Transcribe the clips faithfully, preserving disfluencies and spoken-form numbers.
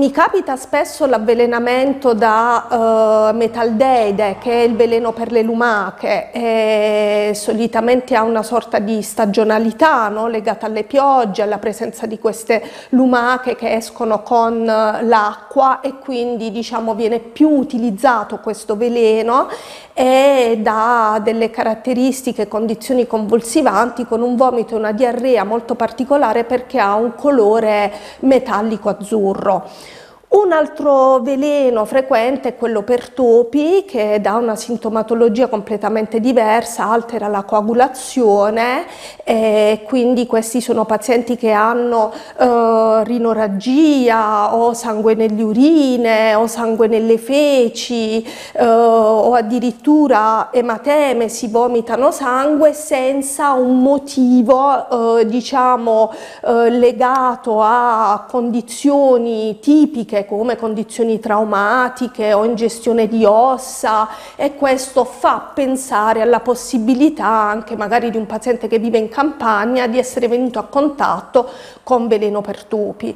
Mi capita spesso l'avvelenamento da uh, metaldeide, che è il veleno per le lumache, e solitamente ha una sorta di stagionalità, no? Legata alle piogge, alla presenza di queste lumache che escono con l'acqua, e quindi diciamo viene più utilizzato questo veleno e dà delle caratteristiche, condizioni convulsivanti, con un vomito e una diarrea molto particolare perché ha un colore metallico azzurro. Un altro veleno frequente è quello per topi, che dà una sintomatologia completamente diversa, altera la coagulazione, e quindi questi sono pazienti che hanno eh, rinorragia o sangue nelle urine o sangue nelle feci eh, o addirittura ematemesi, vomitano sangue senza un motivo eh, diciamo eh, legato a condizioni tipiche come condizioni traumatiche o ingestione di ossa, e questo fa pensare alla possibilità anche magari di un paziente che vive in campagna di essere venuto a contatto con veleno per topi.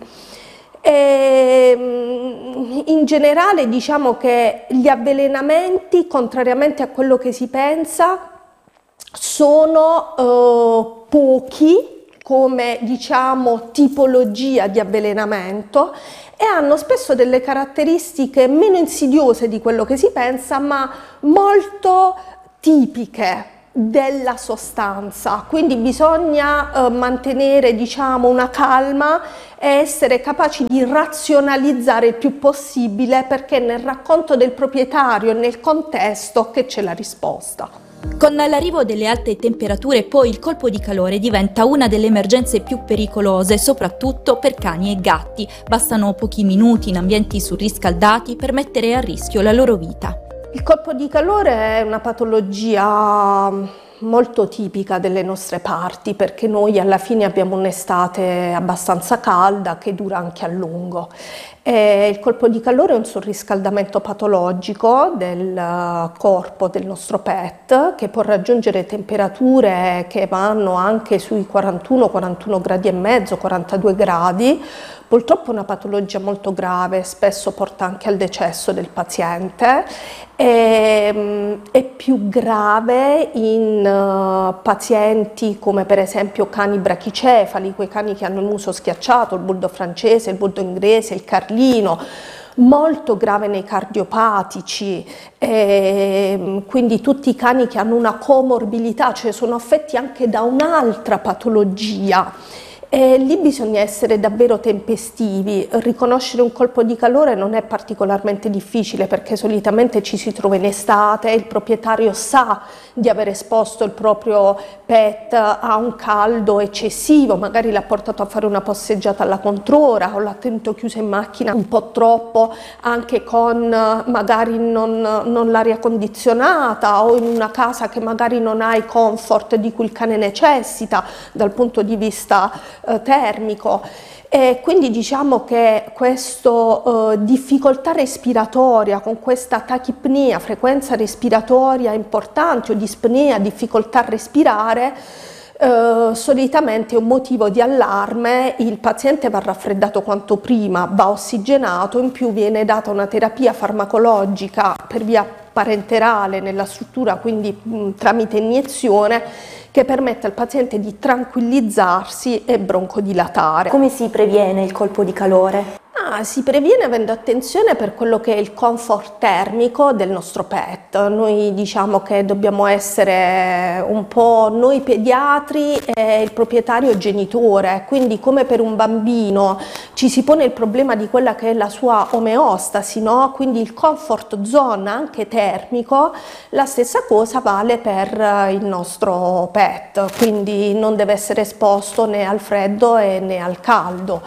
E, in generale diciamo che gli avvelenamenti, contrariamente a quello che si pensa, sono eh, pochi come diciamo tipologia di avvelenamento, e hanno spesso delle caratteristiche meno insidiose di quello che si pensa, ma molto tipiche della sostanza. Quindi bisogna eh, mantenere diciamo una calma e essere capaci di razionalizzare il più possibile, perché nel racconto del proprietario e nel contesto che c'è la risposta. Con l'arrivo delle alte temperature poi il colpo di calore diventa una delle emergenze più pericolose, soprattutto per cani e gatti. Bastano pochi minuti in ambienti surriscaldati per mettere a rischio la loro vita. Il colpo di calore è una patologia molto tipica delle nostre parti, perché noi alla fine abbiamo un'estate abbastanza calda che dura anche a lungo. E il colpo di calore è un surriscaldamento patologico del corpo del nostro pet, che può raggiungere temperature che vanno anche sui quarantuno quarantuno gradi e mezzo, quarantadue gradi. Purtroppo è una patologia molto grave, spesso porta anche al decesso del paziente. E, è più grave in uh, pazienti come per esempio cani brachicefali, quei cani che hanno il muso schiacciato, il bulldog francese, il bulldog inglese, il carlino. Molto grave nei cardiopatici, e quindi tutti i cani che hanno una comorbilità, cioè sono affetti anche da un'altra patologia. E lì bisogna essere davvero tempestivi. Riconoscere un colpo di calore non è particolarmente difficile, perché solitamente ci si trova in estate, il proprietario sa di aver esposto il proprio pet a un caldo eccessivo, magari l'ha portato a fare una passeggiata alla controra o l'ha tenuto chiuso in macchina un po' troppo, anche con magari non, non l'aria condizionata, o in una casa che magari non ha i comfort di cui il cane necessita dal punto di vista termico. E quindi diciamo che questa eh, difficoltà respiratoria, con questa tachipnea, frequenza respiratoria importante, o dispnea, difficoltà a respirare, eh, solitamente è un motivo di allarme. Il paziente va raffreddato quanto prima, va ossigenato, in più viene data una terapia farmacologica per via parenterale nella struttura, quindi mh, tramite iniezione, che permette al paziente di tranquillizzarsi e broncodilatare. Come si previene il colpo di calore? Ah, si previene avendo attenzione per quello che è il comfort termico del nostro pet. Noi diciamo che dobbiamo essere un po' noi pediatri e il proprietario genitore, quindi come per un bambino ci si pone il problema di quella che è la sua omeostasi, no? Quindi il comfort zone anche termico, la stessa cosa vale per il nostro pet, quindi non deve essere esposto né al freddo e né al caldo,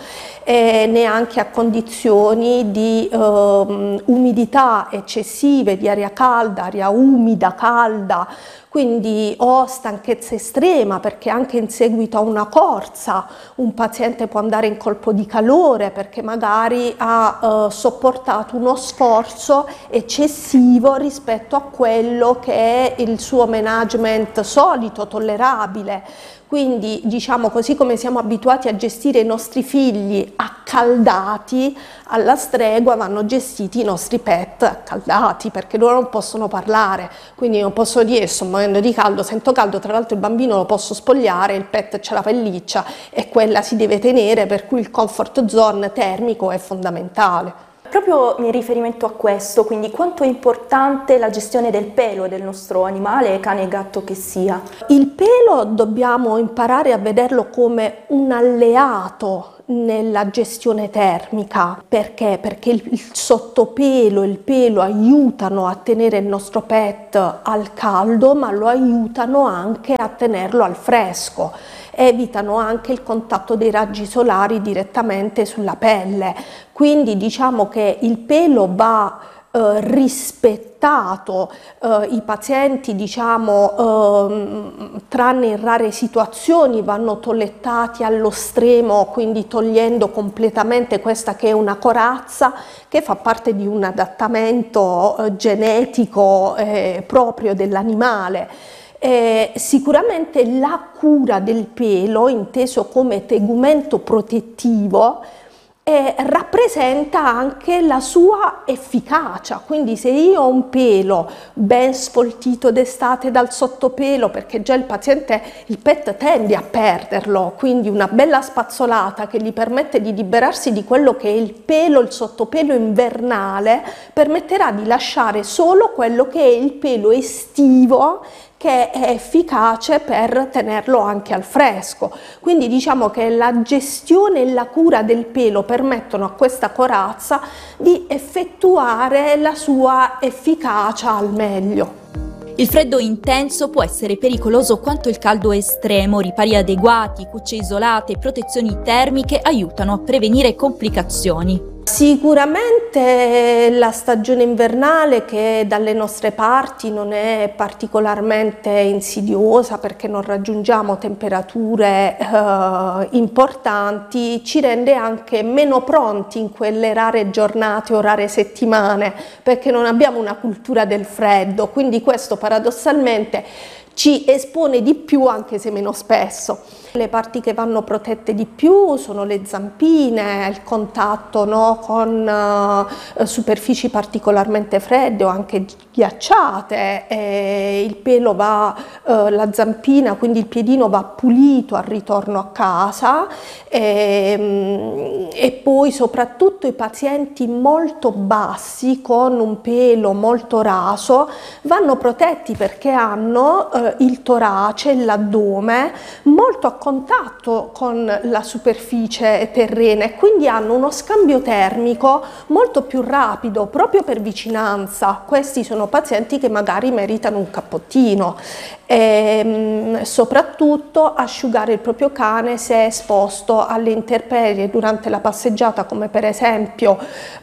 e neanche a condizioni di eh, umidità eccessive, di aria calda, aria umida, calda, quindi o stanchezza estrema, perché anche in seguito a una corsa un paziente può andare in colpo di calore perché magari ha eh, sopportato uno sforzo eccessivo rispetto a quello che è il suo management solito, tollerabile. Quindi diciamo così come siamo abituati a gestire i nostri figli accaldati, alla stregua vanno gestiti i nostri pet accaldati, perché loro non possono parlare, quindi non posso dire sto morendo di caldo, sento caldo, tra l'altro il bambino lo posso spogliare, il pet c'è la pelliccia e quella si deve tenere, per cui il comfort zone termico è fondamentale. Proprio in riferimento a questo, quindi quanto è importante la gestione del pelo del nostro animale, cane e gatto che sia? Il pelo dobbiamo imparare a vederlo come un alleato nella gestione termica. Perché? Perché il, il sottopelo e il pelo aiutano a tenere il nostro pet al caldo, ma lo aiutano anche a tenerlo al fresco. Evitano anche il contatto dei raggi solari direttamente sulla pelle, quindi diciamo che il pelo va eh, rispettato, eh, i pazienti diciamo eh, tranne in rare situazioni vanno tolettati allo stremo, quindi togliendo completamente questa che è una corazza che fa parte di un adattamento eh, genetico eh, proprio dell'animale. Eh, sicuramente la cura del pelo, inteso come tegumento protettivo, eh, rappresenta anche la sua efficacia. Quindi se io ho un pelo ben sfoltito d'estate dal sottopelo, perché già il paziente, il pet tende a perderlo, quindi una bella spazzolata che gli permette di liberarsi di quello che è il pelo, il sottopelo invernale, permetterà di lasciare solo quello che è il pelo estivo, che è efficace per tenerlo anche al fresco. Quindi diciamo che la gestione e la cura del pelo permettono a questa corazza di effettuare la sua efficacia al meglio. Il freddo intenso può essere pericoloso quanto il caldo estremo. Ripari adeguati, cucce isolate e protezioni termiche aiutano a prevenire complicazioni. Sicuramente la stagione invernale, che dalle nostre parti non è particolarmente insidiosa perché non raggiungiamo temperature eh, importanti, ci rende anche meno pronti in quelle rare giornate o rare settimane, perché non abbiamo una cultura del freddo, quindi questo paradossalmente ci espone di più, anche se meno spesso. Le parti che vanno protette di più sono le zampine, il contatto no, con uh, superfici particolarmente fredde o anche ghiacciate, e il pelo va, uh, la zampina, quindi il piedino va pulito al ritorno a casa, e, e poi soprattutto i pazienti molto bassi con un pelo molto raso vanno protetti perché hanno uh, il torace, l'addome molto a contatto con la superficie terrena e quindi hanno uno scambio termico molto più rapido proprio per vicinanza. Questi sono pazienti che magari meritano un cappottino. E, soprattutto asciugare il proprio cane se è esposto alle intemperie durante la passeggiata, come per esempio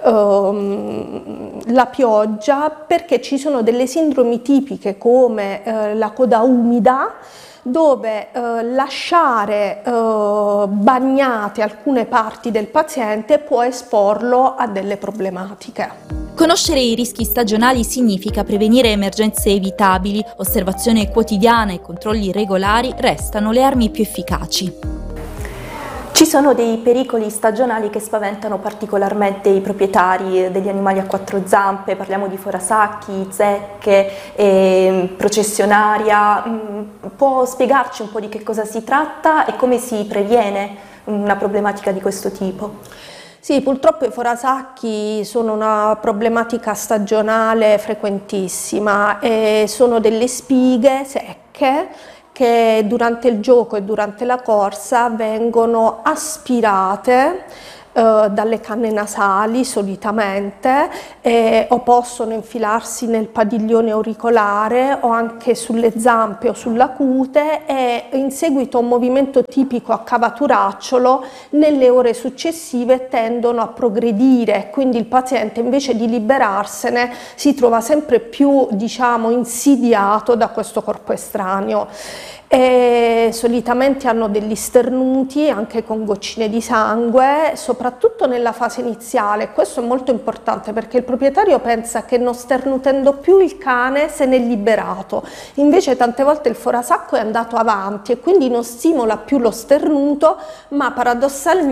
ehm, la pioggia, perché ci sono delle sindromi tipiche come eh, la coda umida, dove eh, lasciare eh, bagnate alcune parti del paziente può esporlo a delle problematiche. Conoscere i rischi stagionali significa prevenire emergenze evitabili. Osservazione quotidiana e controlli regolari restano le armi più efficaci. Ci sono dei pericoli stagionali che spaventano particolarmente i proprietari degli animali a quattro zampe, parliamo di forasacchi, zecche, eh, processionaria. Può spiegarci un po' di che cosa si tratta e come si previene una problematica di questo tipo? Sì, purtroppo i forasacchi sono una problematica stagionale frequentissima e sono delle spighe secche che durante il gioco e durante la corsa vengono aspirate eh, dalle canne nasali solitamente, eh, o possono infilarsi nel padiglione auricolare o anche sulle zampe o sulla cute, e in seguito a un movimento tipico a cavaturacciolo nelle ore successive tendono a progredire, quindi il paziente invece di liberarsene si trova sempre più, diciamo, insidiato da questo corpo estraneo. E solitamente hanno degli sternuti anche con goccine di sangue, soprattutto nella fase iniziale. Questo è molto importante perché il proprietario pensa che non sternutendo più il cane se n'è liberato, invece tante volte il forasacco è andato avanti e quindi non stimola più lo sternuto, ma paradossalmente